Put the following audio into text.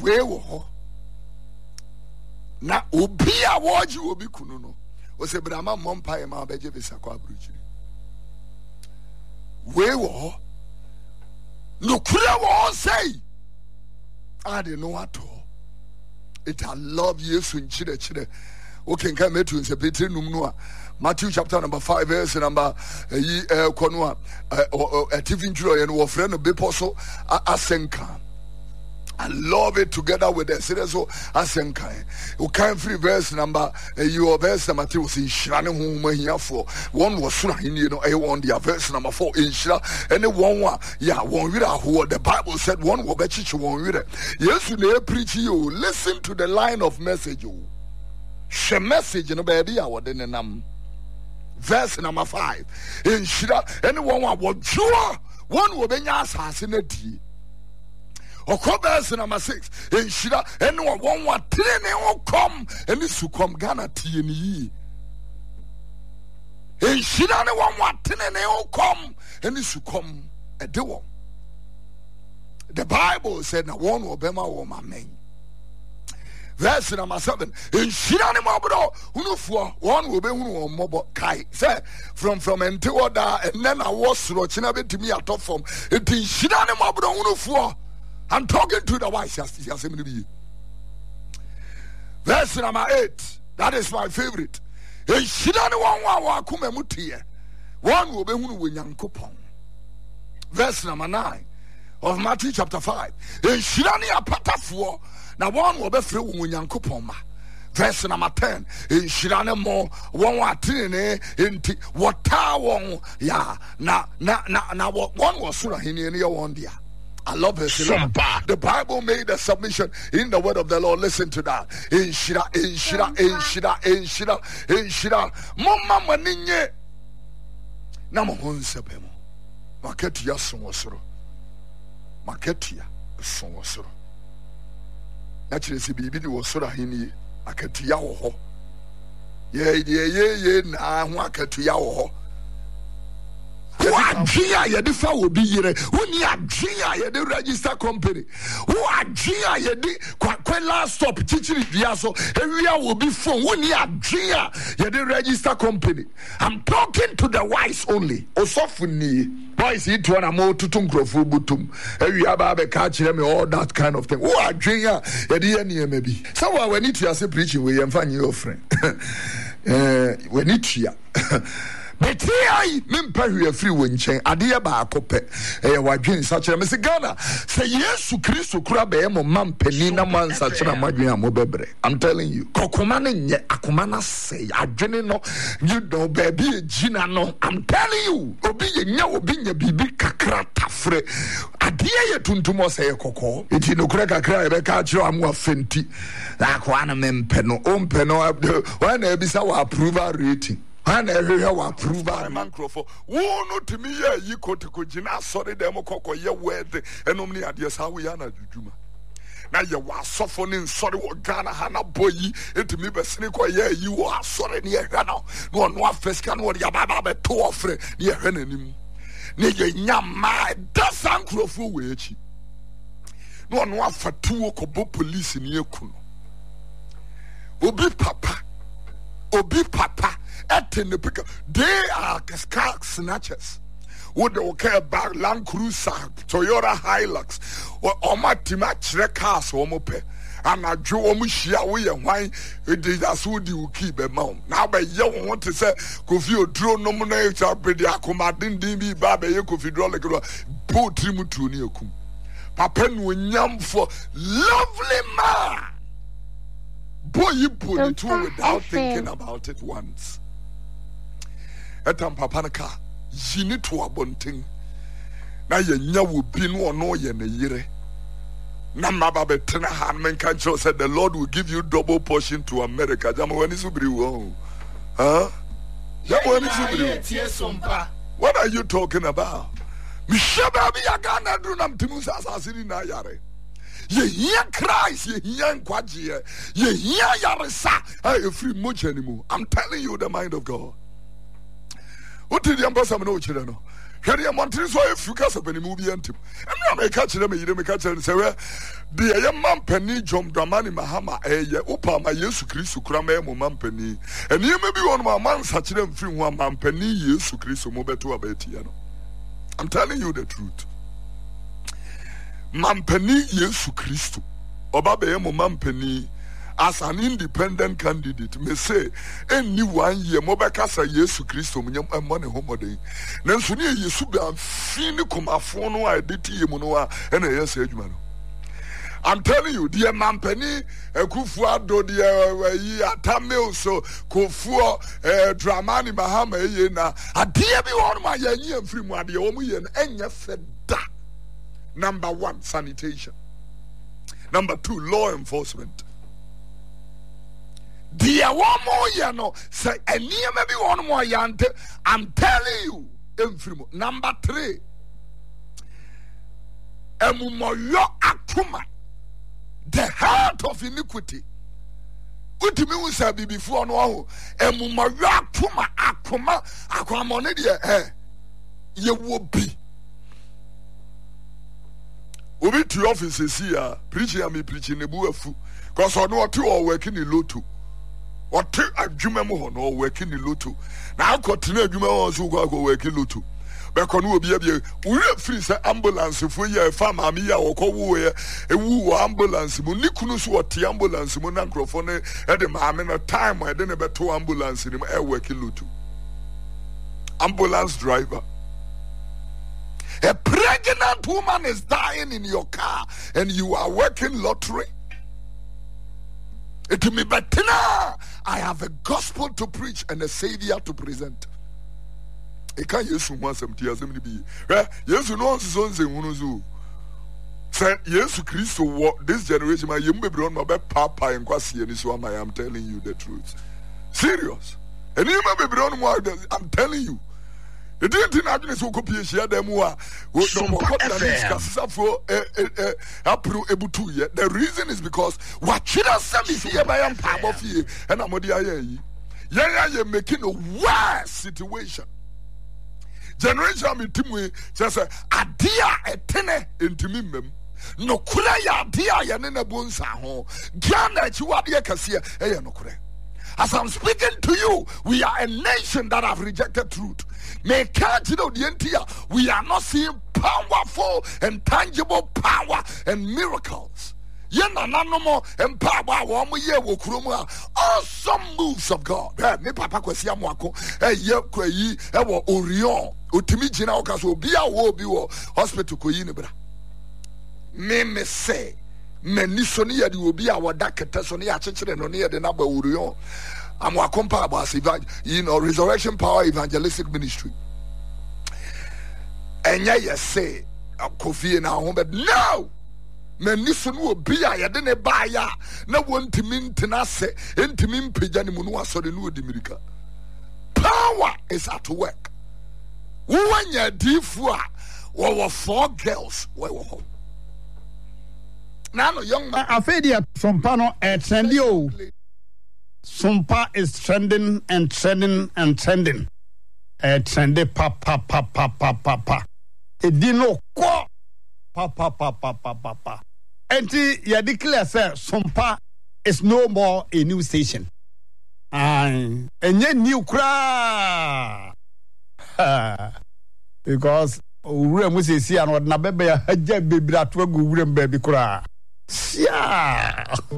we wo na obi a woji obi kunu no o se brama mompa e ma beje bisa kwa abruchiri we wo no kura wo say I don't know what it I love Yesu nchire okay can me to se Peter num Matthew chapter number 5 verse number konwa TV ntro ye no wo frɛ no beposo asenka. I love it together with the series of Asenkai. You can't free verse number your verse number 3 was in Shrane whom here for one was soon you know on the verse number 4 in Shra and the one reader who the Bible said one will bet you one reader. Yes, you preach you listen to the line of message you. She message in a baby I would in verse number 5 in Shra anyone what sure one will be assassinated. Verse number 6 in Shira and one training come and this will come Ghana TNE in Shira and one training come and this will come a do. The Bible said now one will be my woman. Verse number 7 in Shira and Mabro Unufua one will be mobile kai say from Antioda and then I was watching a bit to me at top from it in Shira and Mabro Unufua. I'm talking to the wise. Verse number 8. That is my favorite. One will be Yankupon. Verse number 9 of Matthew chapter 5. Now one will be free Yankupon. Verse number 10. In Shirane mo one watine inti wata ya na one was sura hini one dia. I love it. The Bible made a submission in the word of the Lord. Listen to that. In Shira. Mama maninye. Namo honsepemo. Maketia sonwosoro. Maketia sonwosoro. Naturally, si bibi di wosoro hini. Maketia woho. Ye na maketia woho. Who are Gia Yedifa will be here? Who near Gia Yedi register company? Who are Gia Yedi? Quite last stop teaching Diaso. Area will be phone. Who near Gia Yedi register company? I'm talking to the wise only. Osofuni. Boys, it one more to Tungrofu Butum. Area Babe catch them all that kind of thing. Who are Gia Yedi maybe? So when it is preaching, we am finding your friend. When it here. But here, Mimpa free winchain, Adia Bacope, a wagin such a Miss Ghana. Say yes to Christo Crabe, Mam Penina man such a Magia Mobebre. I'm telling you, Kokumani, Akumana say, I didn't know, you know, baby, Gina, no. I'm telling you, Obi, no, being a bibi cakrata fre. Adia tuntumo say a coco. It in Ukraka cry, Becacho, I'm more fenty. Aquana Mempeno, Ompeno, when Ebisawa approval rating. And every hour approve by Mancroft. Oh, no, to me, you go to Kojina, sorry, Democoko, your word, and only ideas how we are not Juma. Now you are suffering, sorry, what Ghana Hana boy, it me, but Sinico, yeah, you are sorry near Ghana. No one first can what Yababa to offer near Henenim. Near Yama, that's Ancroft, which no one for 2 Kobo police in Yakuno. Obi Papa. They are car snatchers. Would they care about Land Cruiser, Toyota Hilux, or Omatima cars or mope? And I drew Omushia, we and why it is as would you keep a mount. Now, by you want to say, Kofi, draw nominate up with the Akumadin DB Baba, Kofi, draw like a boat Trimutuniakum. Papa, when yam for lovely man. Boy, you put it through without thinking about it once. Etam papanaka, yini to abonting. Na yenya will be no yen a yere. Namaba betena handman cancho said the Lord will give you double portion to America. Jamani subri. Huh? What are you talking about? Mishababi agana dunam timusa asasini na yare. Ye hear Christ, ye hear Kwaji, ye hear Yaresa, I free much anymore. I'm telling you the mind of God. What did the ambassador know, children? Hwede Montreal so if you kasa panimu bi antim. Emi na ka kire me yire me ka kire se we de ye mampani John Dramani Mahama eye opa ma Yesu Kristo kura ma mo mampani. Eni me bi won ma mansa kire mfiri ho mampani Yesu Kristo mo beto abeti ya no. I'm telling you the truth. Mampani Yesu Kristo oba be mo mampani as an independent candidate me say any 1 year mo be kasa Yesu Kristo munyam money homode nanso ne Yesu be amfini komafo no a editi yemu no a na yes adwuma no. I'm telling you, dear Mampani, Kufuado, dear Atamil, so Kufu, Dramani Mahama, yena, a dear be one my year free Madi Omuyan, and you said that. Number 1, sanitation. Number 2, law enforcement. Dear one more yano, say, and near maybe one more yante, I'm telling you, number 3, Emumoyo Akuma. The heart of iniquity. Utimi unsa before no emumaya akoma ne de ye wo bi obi to office here preaching am preaching ne bu afu cause no otu o working in loto otu adwuma mu ho no working in loto na akotena adwuma ho so go working loto bekonu obi abie uri free say ambulance fo ye fa maami ya okowo ye ewu ambulance mu nikunu so wote ambulance mu na nkrofo ne e de maami no time e de ne beto ambulance ni e work lutu ambulance driver. A pregnant woman is dying in your car and you are working lottery. It me betina I have a gospel to preach and a savior to present. It can't use one some tears. Yes, you know, so say yes, Christ, this generation, my young baby, my papa, and Kwasi, and so I am telling you the truth. Serious. And you may be on more, I'm telling you. It didn't happen so copy share them who are the reason is because what should I send me here by of here and I'm you're making a worse situation. Generation me timwe just adia etene intimimem no kura ya adia ya ne na bonsa ho Ghana chiwade kase e no kura. As I'm speaking to you, we are a nation that have rejected truth. May can't you know the entire we are not seeing powerful and tangible power and miracles. Yena nanomo empower wo mo ye wo kuromu awesome moves of God. Me papa kwasi amoako ye kwayi e wo Orion otimi gina o kaso obi a wo obi wo hospital koyi ne bra. Me say mani so ne ye de obi a woda kete so ne ya chechire no ne ye de na ba Orion. Amoako pa about resurrection power evangelistic ministry. Enya ye say Kofi na ho but no Meniso no obi a yede ne ba ya na wontimi ntena se entimi mpagya ne mu no asore no odimirika. Power is at work. Wanya difu a wo 4 girls we wo. Now no young man afedia sompa no trendi o. Sompa is trending and trending and trending. Trendy pa. Edino ko pa. Enti ya declare say Sompa is no more a new station. Enye new kra. Because ure mu se si an na bebe ya haja bebra to agu ure mbebe kra. Sia.